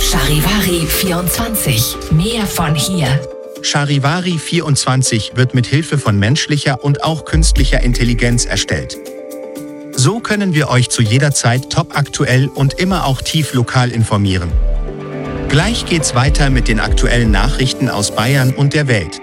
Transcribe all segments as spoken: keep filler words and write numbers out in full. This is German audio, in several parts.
Charivari vierundzwanzig. Mehr von hier. Charivari vierundzwanzig wird mit Hilfe von menschlicher und auch künstlicher Intelligenz erstellt. So können wir euch zu jeder Zeit topaktuell und immer auch tief lokal informieren. Gleich geht's weiter mit den aktuellen Nachrichten aus Bayern und der Welt.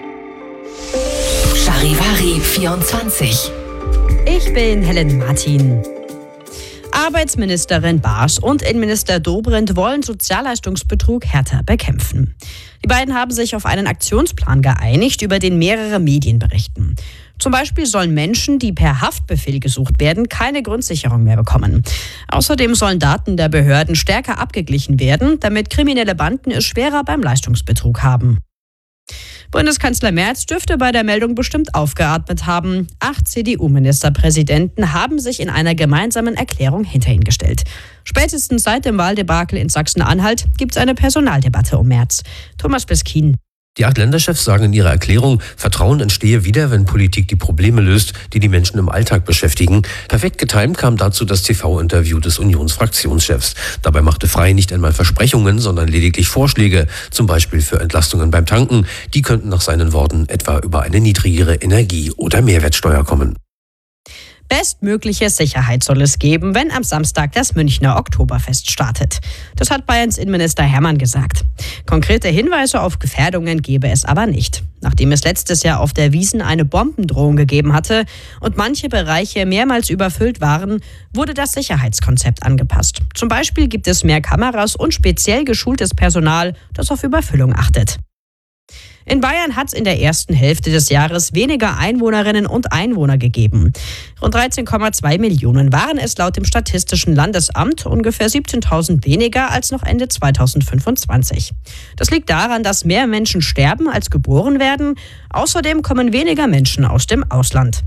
Charivari vierundzwanzig. Ich bin Helen Martin. Arbeitsministerin Baas und Innenminister Dobrindt wollen Sozialleistungsbetrug härter bekämpfen. Die beiden haben sich auf einen Aktionsplan geeinigt, über den mehrere Medien berichten. Zum Beispiel sollen Menschen, die per Haftbefehl gesucht werden, keine Grundsicherung mehr bekommen. Außerdem sollen Daten der Behörden stärker abgeglichen werden, damit kriminelle Banden es schwerer beim Leistungsbetrug haben. Bundeskanzler Merz dürfte bei der Meldung bestimmt aufgeatmet haben. Acht C D U-Ministerpräsidenten haben sich in einer gemeinsamen Erklärung hinter ihn gestellt. Spätestens seit dem Wahldebakel in Sachsen-Anhalt gibt es eine Personaldebatte um Merz. Thomas Beskin. Die acht Länderchefs sagen in ihrer Erklärung, Vertrauen entstehe wieder, wenn Politik die Probleme löst, die die Menschen im Alltag beschäftigen. Perfekt getimt kam dazu das T V-Interview des Unionsfraktionschefs. Dabei machte Frey nicht einmal Versprechungen, sondern lediglich Vorschläge, zum Beispiel für Entlastungen beim Tanken. Die könnten nach seinen Worten etwa über eine niedrigere Energie- oder Mehrwertsteuer kommen. Bestmögliche Sicherheit soll es geben, wenn am Samstag das Münchner Oktoberfest startet. Das hat Bayerns Innenminister Hermann gesagt. Konkrete Hinweise auf Gefährdungen gebe es aber nicht. Nachdem es letztes Jahr auf der Wiesn eine Bombendrohung gegeben hatte und manche Bereiche mehrmals überfüllt waren, wurde das Sicherheitskonzept angepasst. Zum Beispiel gibt es mehr Kameras und speziell geschultes Personal, das auf Überfüllung achtet. In Bayern hat es in der ersten Hälfte des Jahres weniger Einwohnerinnen und Einwohner gegeben. Rund dreizehn Komma zwei Millionen waren es laut dem Statistischen Landesamt, ungefähr siebzehntausend weniger als noch Ende zweitausendfünfundzwanzig. Das liegt daran, dass mehr Menschen sterben als geboren werden. Außerdem kommen weniger Menschen aus dem Ausland.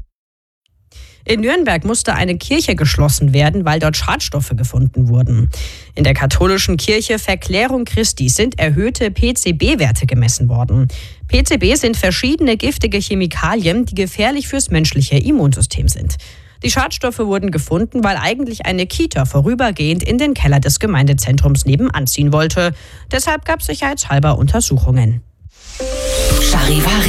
In Nürnberg musste eine Kirche geschlossen werden, weil dort Schadstoffe gefunden wurden. In der katholischen Kirche Verklärung Christi sind erhöhte P C B-Werte gemessen worden. P C B sind verschiedene giftige Chemikalien, die gefährlich fürs menschliche Immunsystem sind. Die Schadstoffe wurden gefunden, weil eigentlich eine Kita vorübergehend in den Keller des Gemeindezentrums nebenan ziehen wollte. Deshalb gab es sicherheitshalber Untersuchungen. Charivari